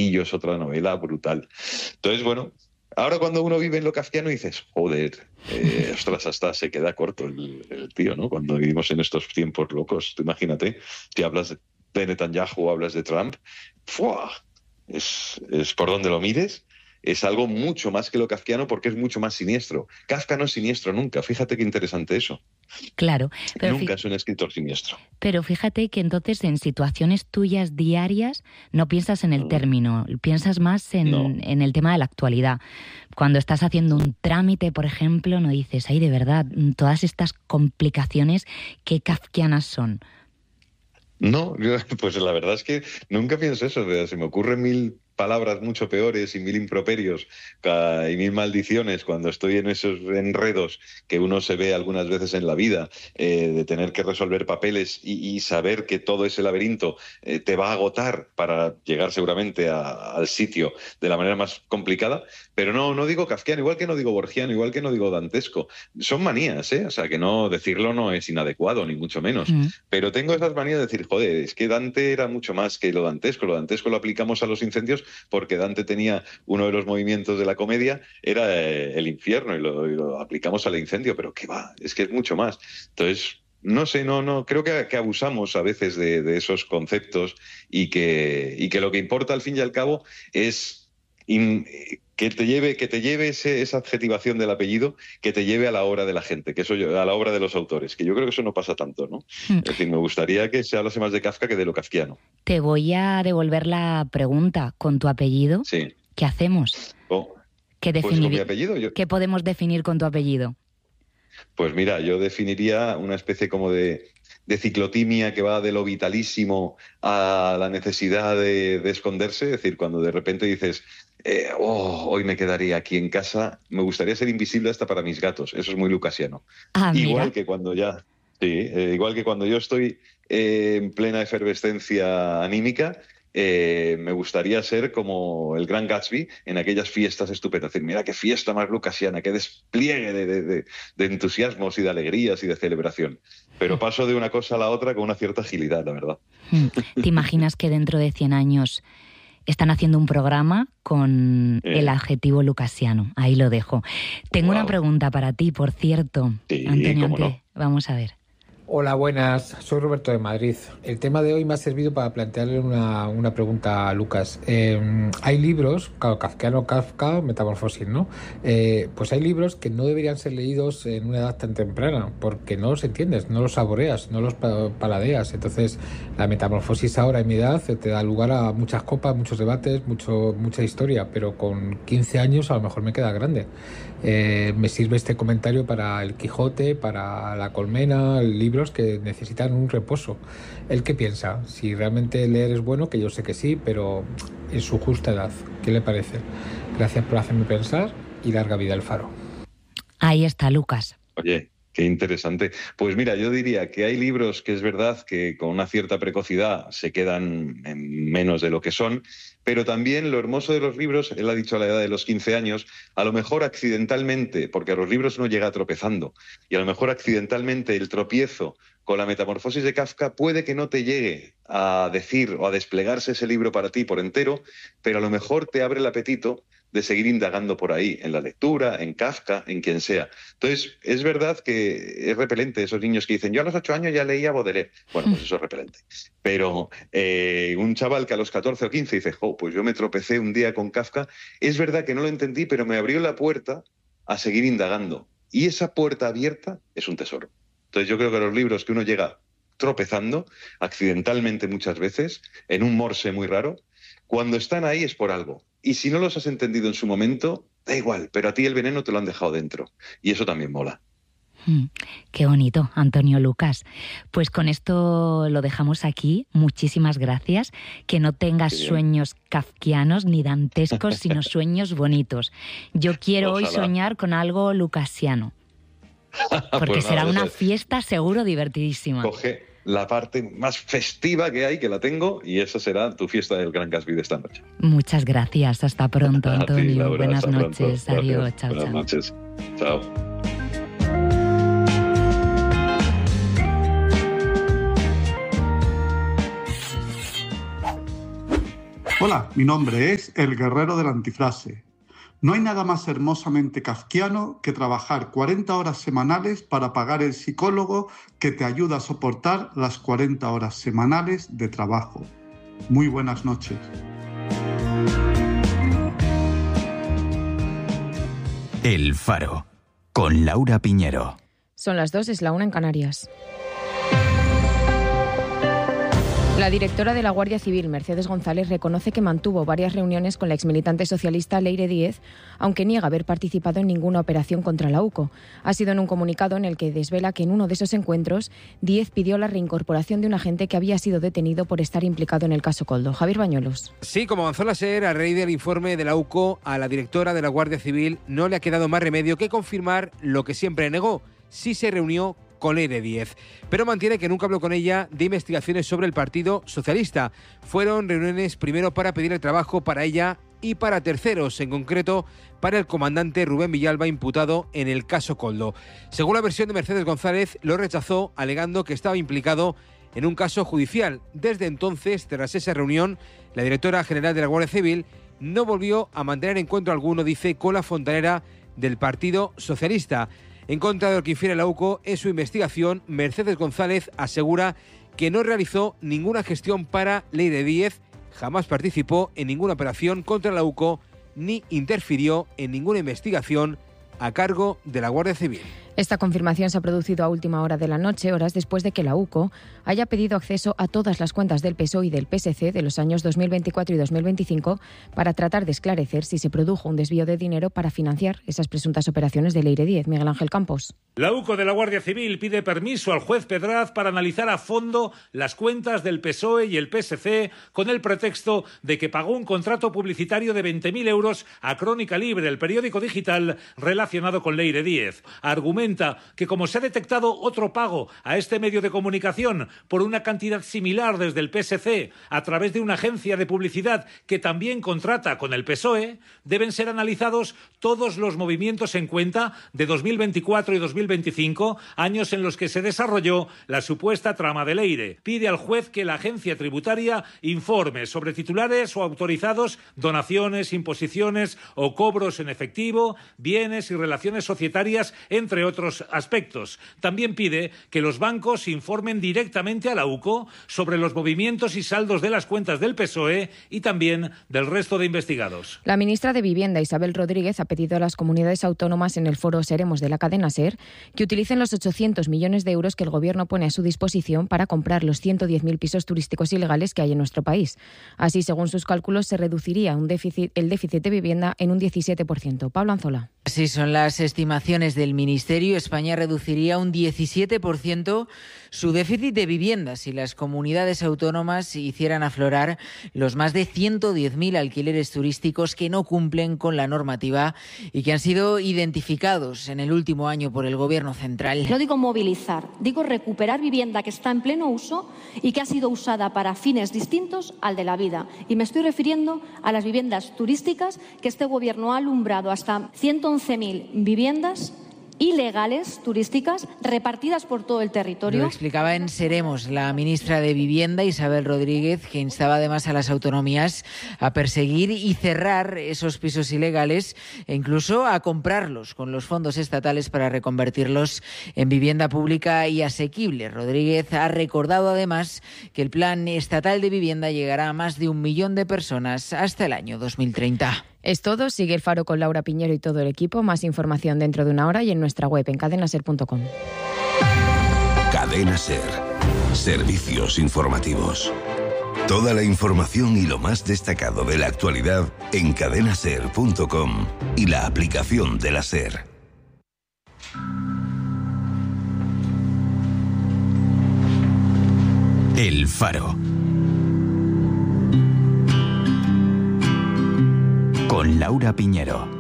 Castillo es otra novela brutal. Entonces, bueno, ahora cuando uno vive en lo kafkiano dices, joder, ostras, hasta se queda corto el tío, ¿no? Cuando vivimos en estos tiempos locos, tú imagínate, si hablas de Netanyahu o hablas de Trump, ¡fua! Es por donde lo mires, es algo mucho más que lo kafkiano porque es mucho más siniestro. Kafka no es siniestro nunca, fíjate qué interesante eso. Claro. Pero nunca es un escritor siniestro. Pero fíjate que entonces en situaciones tuyas diarias no piensas en el término, piensas más en el tema de la actualidad. Cuando estás haciendo un trámite, por ejemplo, no dices, ay, de verdad, todas estas complicaciones, ¿qué kafkianas son? No, pues la verdad es que nunca pienso eso. Se me ocurren 1000 palabras mucho peores y 1000 improperios y 1000 maldiciones cuando estoy en esos enredos que uno se ve algunas veces en la vida, de tener que resolver papeles y saber que todo ese laberinto te va a agotar para llegar seguramente al sitio de la manera más complicada. Pero no digo kafkiano, igual que no digo borgiano, igual que no digo dantesco. Son manías, ¿eh? O sea, que no decirlo no es inadecuado, ni mucho menos. Pero tengo esas manías de decir, joder, es que Dante era mucho más que lo dantesco. Lo dantesco lo aplicamos a los incendios porque Dante tenía uno de los movimientos de la comedia, era el infierno, y lo aplicamos al incendio, pero ¿qué va? Es que es mucho más. Entonces, no sé, no creo que abusamos a veces de esos conceptos y que lo que importa al fin y al cabo es que te lleve esa adjetivación del apellido, que te lleve a la obra de la gente, a la obra de los autores, que yo creo que eso no pasa tanto, ¿no? Es decir, me gustaría que se hablase más de Kafka que de lo kafkiano. Te voy a devolver la pregunta. ¿Con tu apellido? Sí. ¿Qué hacemos? Pues con mi apellido. ¿Qué podemos definir con tu apellido? Pues mira, yo definiría una especie como de ciclotimia que va de lo vitalísimo a la necesidad de esconderse. Es decir, cuando de repente dices, hoy me quedaría aquí en casa, me gustaría ser invisible hasta para mis gatos. Eso es muy lucasiano. Igual que cuando igual que cuando yo estoy en plena efervescencia anímica, me gustaría ser como el Gran Gatsby en aquellas fiestas estupendas. Es decir, mira qué fiesta más lucasiana, qué despliegue de entusiasmos y de alegrías y de celebración. Pero paso de una cosa a la otra con una cierta agilidad, la verdad. ¿Te imaginas que dentro de 100 años están haciendo un programa con el adjetivo lucasiano? Ahí lo dejo. Tengo una pregunta para ti, por cierto. Sí, Antonio, no. Vamos a ver. Hola, buenas. Soy Roberto de Madrid. El tema de hoy me ha servido para plantearle una pregunta a Lucas. Hay libros, claro, Kafka, Metamorfosis, ¿no? Pues hay libros que no deberían ser leídos en una edad tan temprana, porque no los entiendes, no los saboreas, no los paladeas. Entonces, la Metamorfosis ahora en mi edad te da lugar a muchas copas, muchos debates, mucha historia, pero con 15 años a lo mejor me queda grande. Me sirve este comentario para el Quijote, para la Colmena, libros que necesitan un reposo. ¿Él qué piensa? Si realmente leer es bueno, que yo sé que sí, pero en su justa edad. ¿Qué le parece? Gracias por hacerme pensar y larga vida al Faro. Ahí está, Lucas. Oye, qué interesante. Pues mira, yo diría que hay libros que es verdad que con una cierta precocidad se quedan en menos de lo que son, pero también lo hermoso de los libros, él ha dicho a la edad de los 15 años, a lo mejor accidentalmente, porque a los libros uno llega tropezando, y a lo mejor accidentalmente el tropiezo con la Metamorfosis de Kafka puede que no te llegue a decir o a desplegarse ese libro para ti por entero, pero a lo mejor te abre el apetito de seguir indagando por ahí, en la lectura, en Kafka, en quien sea. Entonces, es verdad que es repelente esos niños que dicen, yo a los 8 años ya leía Baudelaire. Bueno, pues eso es repelente. Pero un chaval que a los 14 o 15 dice, pues yo me tropecé un día con Kafka, es verdad que no lo entendí, pero me abrió la puerta a seguir indagando. Y esa puerta abierta es un tesoro. Entonces yo creo que los libros que uno llega tropezando, accidentalmente muchas veces, en un morse muy raro, cuando están ahí es por algo. Y si no los has entendido en su momento, da igual, pero a ti el veneno te lo han dejado dentro. Y eso también mola. Qué bonito, Antonio Lucas. Pues con esto lo dejamos aquí. Muchísimas gracias. Que no tengas sueños kafkianos ni dantescos, sino sueños bonitos. Yo quiero hoy soñar con algo lucasiano. Porque pues será una fiesta seguro divertidísima. Coge la parte más festiva que hay, que la tengo, y esa será tu fiesta del Gran Gatsby de esta noche. Muchas gracias. Hasta pronto, Antonio. Ti, Laura, buenas noches. Pronto. Adiós. Chao, buenas noches. Chao. Hola, mi nombre es El Guerrero de la Antifrase. No hay nada más hermosamente kafkiano que trabajar 40 horas semanales para pagar el psicólogo que te ayuda a soportar las 40 horas semanales de trabajo. Muy buenas noches. El Faro, con Laura Piñero. Son las 2, es la 1 en Canarias. La directora de la Guardia Civil, Mercedes González, reconoce que mantuvo varias reuniones con la exmilitante socialista Leire Díez, aunque niega haber participado en ninguna operación contra la UCO. Ha sido en un comunicado en el que desvela que en uno de esos encuentros Díez pidió la reincorporación de un agente que había sido detenido por estar implicado en el caso Koldo. Javier Bañuelos. Sí, como avanzó la SER, a raíz del informe de la UCO, a la directora de la Guardia Civil no le ha quedado más remedio que confirmar lo que siempre negó. Sí se reunió con Leire Díez, pero mantiene que nunca habló con ella de investigaciones sobre el Partido Socialista. Fueron reuniones primero para pedir el trabajo para ella y para terceros, en concreto para el comandante Rubén Villalba, imputado en el caso Koldo. Según la versión de Mercedes González, lo rechazó alegando que estaba implicado en un caso judicial. Desde entonces, tras esa reunión, la directora general de la Guardia Civil no volvió a mantener encuentro alguno, dice, con la fontanera del Partido Socialista. En contra de lo que infiere la UCO en su investigación, Mercedes González asegura que no realizó ninguna gestión para Leire Díez, jamás participó en ninguna operación contra la UCO ni interfirió en ninguna investigación a cargo de la Guardia Civil. Esta confirmación se ha producido a última hora de la noche, horas después de que la UCO haya pedido acceso a todas las cuentas del PSOE y del PSC de los años 2024 y 2025 para tratar de esclarecer si se produjo un desvío de dinero para financiar esas presuntas operaciones de Leire Díez. Miguel Ángel Campos. La UCO de la Guardia Civil pide permiso al juez Pedraz para analizar a fondo las cuentas del PSOE y el PSC con el pretexto de que pagó un contrato publicitario de 20.000 euros a Crónica Libre, el periódico digital relacionado con Leire Díez. Argumenta que como se ha detectado otro pago a este medio de comunicación por una cantidad similar desde el PSC a través de una agencia de publicidad que también contrata con el PSOE, deben ser analizados todos los movimientos en cuenta de 2024 y 2025, años en los que se desarrolló la supuesta trama de Leire. Pide al juez que la agencia tributaria informe sobre titulares o autorizados, donaciones, imposiciones o cobros en efectivo, bienes y relaciones societarias, entre otros aspectos. También pide que los bancos informen directamente a la UCO sobre los movimientos y saldos de las cuentas del PSOE y también del resto de investigados. La ministra de Vivienda, Isabel Rodríguez, ha pedido a las comunidades autónomas en el foro Seremos de la cadena SER que utilicen los 800 millones de euros que el Gobierno pone a su disposición para comprar los 110.000 pisos turísticos ilegales que hay en nuestro país. Así, según sus cálculos, se reduciría el déficit de vivienda en un 17%. Pablo Anzola. Así son las estimaciones del Ministerio. España reduciría un 17% su déficit de vivienda si las comunidades autónomas hicieran aflorar los más de 110.000 alquileres turísticos que no cumplen con la normativa y que han sido identificados en el último año por el Gobierno central. No digo movilizar, digo recuperar vivienda que está en pleno uso y que ha sido usada para fines distintos al de la vida. Y me estoy refiriendo a las viviendas turísticas que este Gobierno ha alumbrado hasta 111.000 viviendas ilegales turísticas repartidas por todo el territorio. Lo explicaba en Seremos la ministra de Vivienda, Isabel Rodríguez, que instaba además a las autonomías a perseguir y cerrar esos pisos ilegales e incluso a comprarlos con los fondos estatales para reconvertirlos en vivienda pública y asequible. Rodríguez ha recordado además que el plan estatal de vivienda llegará a más de 1 millón de personas hasta el año 2030. Es todo. Sigue El Faro con Laura Piñero y todo el equipo. Más información dentro de una hora y en nuestra web en cadenaser.com. Cadena Ser. Servicios informativos. Toda la información y lo más destacado de la actualidad en cadenaser.com y la aplicación de la Ser. El Faro. Con Laura Piñero.